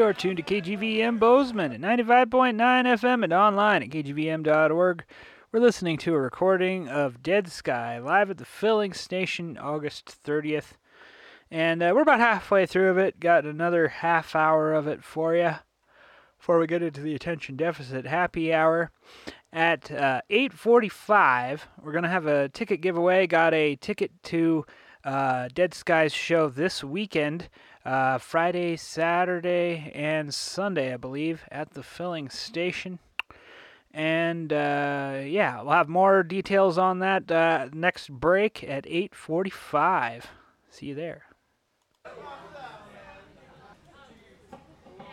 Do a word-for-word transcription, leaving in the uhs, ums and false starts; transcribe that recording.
You're tuned to K G V M Bozeman at ninety-five point nine F M and online at K G V M dot org. We're listening to a recording of Dead Sky live at the filling station August thirtieth. And uh, we're about halfway through of it. Got another half hour of it for you before we get into the attention deficit happy hour. At uh, eight forty-five, we're going to have a ticket giveaway. Got a ticket to uh, Dead Sky's show this weekend, uh, Friday, Saturday, and Sunday, I believe, at the filling station. And, uh, yeah, we'll have more details on that uh, next break at eight forty-five. See you there.